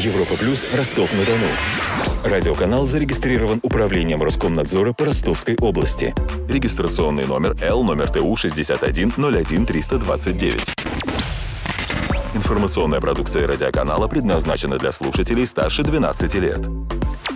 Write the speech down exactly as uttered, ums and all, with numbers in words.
Европа Плюс, Ростов-на-Дону. Радиоканал зарегистрирован Управлением Роскомнадзора по Ростовской области. Регистрационный номер Л, номер Т У шестьдесят один ноль один триста двадцать девять. Информационная продукция радиоканала предназначена для слушателей старше двенадцати лет.